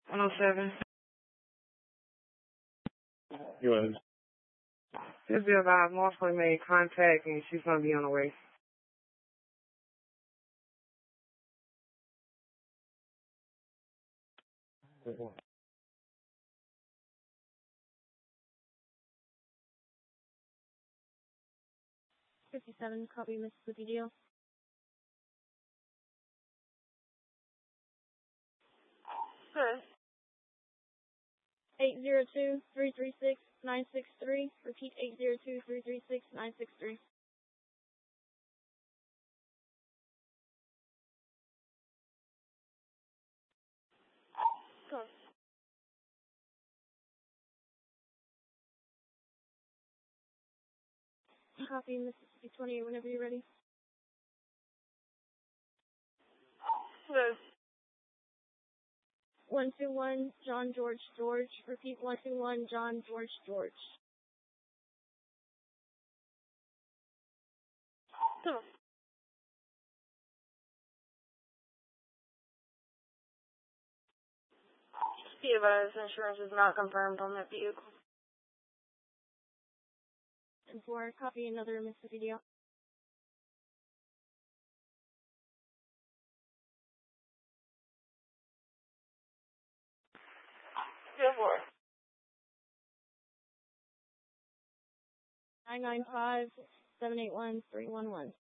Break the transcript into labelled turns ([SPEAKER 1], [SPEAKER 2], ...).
[SPEAKER 1] 107.
[SPEAKER 2] Good.
[SPEAKER 1] This be about Martha made contact and she's going to be on the way.
[SPEAKER 3] $57, copy Mississippi deal.
[SPEAKER 1] Sure.
[SPEAKER 3] 802-336-963. Repeat 802-336-963.
[SPEAKER 1] Sure.
[SPEAKER 3] Copy Mississippi 28 whenever you're ready.
[SPEAKER 1] Sure.
[SPEAKER 3] 121 John George George. Repeat 121 John George George.
[SPEAKER 1] Sure. Be advised, insurance is not confirmed on that vehicle.
[SPEAKER 3] And for copy another Mississippi deal.
[SPEAKER 1] Go for it.
[SPEAKER 3] 995-781-311.